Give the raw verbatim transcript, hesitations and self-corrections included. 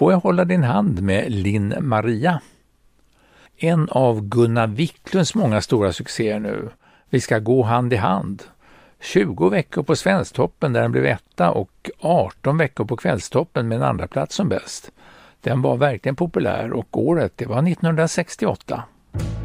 Får jag hålla din hand med Linn Maria. En av Gunnar Wiklunds många stora succéer nu. Vi ska gå hand i hand. tjugo veckor på Svensktoppen där den blev etta och arton veckor på Kvällstoppen med en andra plats som bäst. Den var verkligen populär och året det var nittonhundrasextioåtta.